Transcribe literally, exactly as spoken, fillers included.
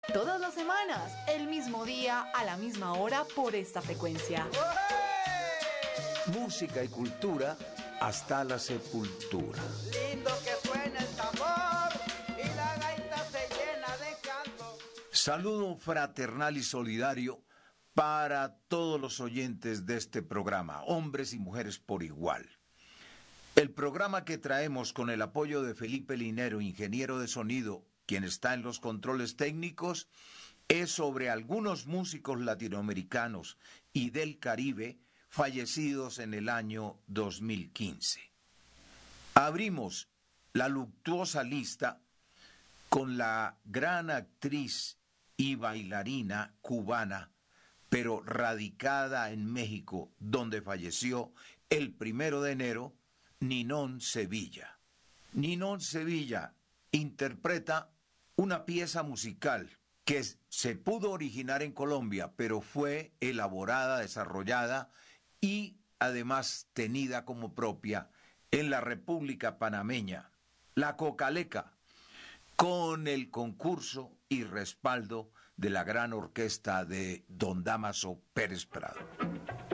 Todas las semanas, el mismo día, a la misma hora, por esta frecuencia. Música y cultura hasta la sepultura. Lindo que suena el tambor y la gaita se llena de canto. Saludo fraternal y solidario para todos los oyentes de este programa, hombres y mujeres por igual. El programa que traemos con el apoyo de Felipe Linero, ingeniero de sonido, quien está en los controles técnicos, es sobre algunos músicos latinoamericanos y del Caribe fallecidos en el año dos mil quince. Abrimos la luctuosa lista con la gran actriz y bailarina cubana, pero radicada en México, donde falleció el primero de enero, Ninón Sevilla. Ninón Sevilla interpreta una pieza musical que se pudo originar en Colombia, pero fue elaborada, desarrollada y además tenida como propia en la República Panameña, la Cocaleca, con el concurso y respaldo de la gran orquesta de don Dámaso Pérez Prado.